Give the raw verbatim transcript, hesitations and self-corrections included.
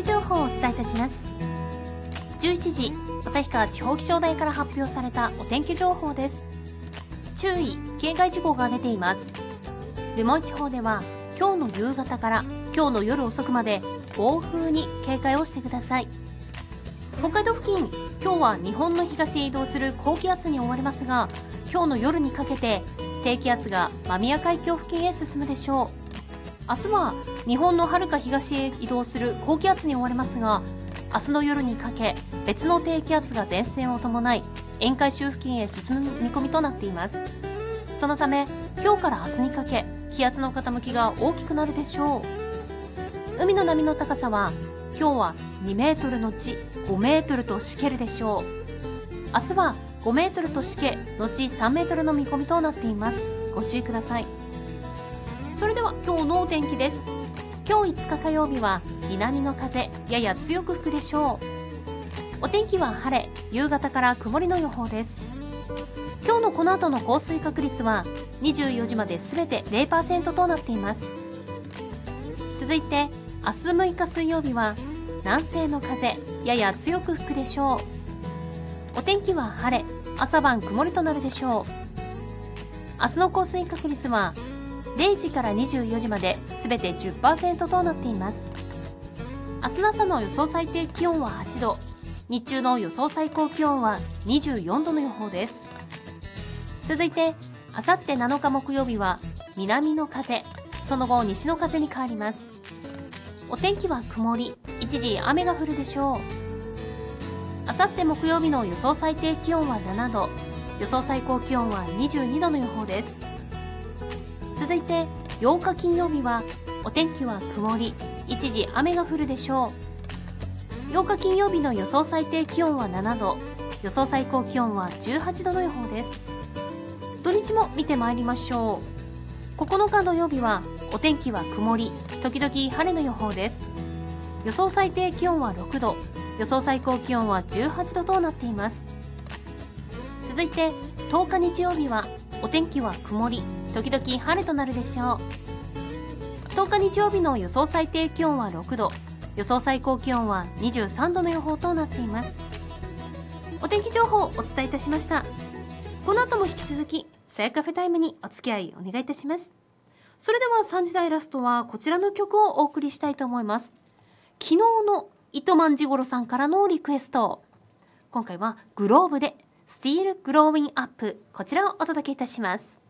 情報をお伝えいたします。じゅういちじ、旭川地方気象台から発表されたお天気情報です。注意、警戒事項が出ています。留萌地方では今日の夕方から今日の夜遅くまで暴風に警戒をしてください。北海道付近、今日は日本の東へ移動する高気圧に覆われますが、今日の夜にかけて低気圧が間宮海峡付近へ進むでしょう。明日は日本の遥か東へ移動する高気圧に覆われますが、明日の夜にかけ別の低気圧が前線を伴い沿海州付近へ進む見込みとなっています。そのため今日から明日にかけ気圧の傾きが大きくなるでしょう。海の波の高さは今日はにメートルのちごメートルとしけるでしょう。明日はごメートルとしけのちさんメートルの見込みとなっています。ご注意ください。それでは今日のお天気です。今日いつか火曜日は南の風やや強く吹くでしょう。お天気は晴れ、夕方から曇りの予報です。今日のこの後の降水確率はにじゅうよじまで全て ゼロパーセント となっています。続いて明日むいか水曜日は南西の風やや強く吹くでしょう。お天気は晴れ、朝晩曇りとなるでしょう。明日の降水確率はれいじからにじゅうよじまで全て じゅっパーセント となっています。明日の朝の予想最低気温ははちど、日中の予想最高気温はにじゅうよんどの予報です。続いてあさってなのか木曜日は南の風、その後西の風に変わります。お天気は曇り、一時雨が降るでしょう。あさって木曜日の予想最低気温はななど、予想最高気温はにじゅうにどの予報です。続いてようか金曜日はお天気は曇り、一時雨が降るでしょう。ようか金曜日の予想最低気温はななど、予想最高気温はじゅうはちどの予報です。土日も見てまいりましょう。ここのか土曜日はお天気は曇り、時々晴れの予報です。予想最低気温はろくど、予想最高気温はじゅうはちどとなっています。続いてとおか日曜日はお天気は曇り、時々晴れとなるでしょう。とおか日曜日の予想最低気温はろくど、予想最高気温はにじゅうさんどの予報となっています。お天気情報をお伝えいたしました。この後も引き続きさやカフェタイムにお付き合いお願いいたします。それではさんじ台ラストはこちらの曲をお送りしたいと思います。昨日の糸満次郎さんからのリクエスト、今回はグローブでスティールグローインアップ、こちらをお届けいたします。